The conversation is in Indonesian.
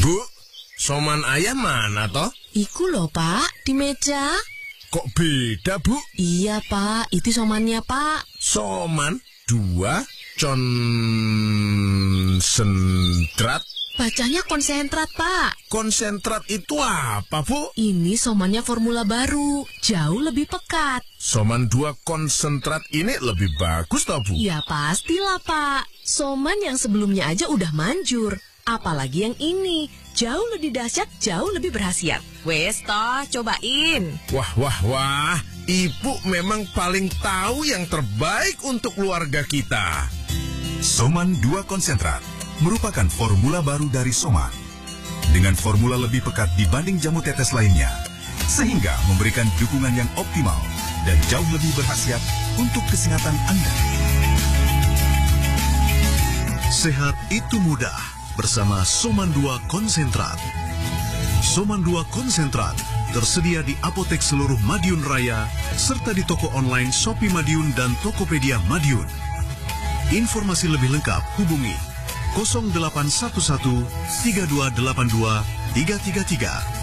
Bu, soman ayam mana toh? Iku loh Pak, di meja. Kok beda, Bu? Iya Pak, itu somannya Pak. Soman 2 konsentrat. Bacanya konsentrat Pak. Konsentrat itu apa, Bu? Ini somannya formula baru, jauh lebih pekat. Soman 2 konsentrat ini lebih bagus toh, Bu? Ya pastilah Pak, soman yang sebelumnya aja udah manjur. Apalagi yang ini, jauh lebih dahsyat, jauh lebih berkhasiat. Wes toh, cobain. Wah, Ibu memang paling tahu yang terbaik untuk keluarga kita. Soman 2 konsentrat merupakan formula baru dari Soman. Dengan formula lebih pekat dibanding jamu tetes lainnya, sehingga memberikan dukungan yang optimal dan jauh lebih berkhasiat untuk kesehatan Anda. Sehat itu mudah bersama Soman 2 konsentrat. Soman 2 konsentrat tersedia di apotek seluruh Madiun Raya serta di toko online Shopee Madiun dan Tokopedia Madiun. Informasi lebih lengkap hubungi 0811 3282 333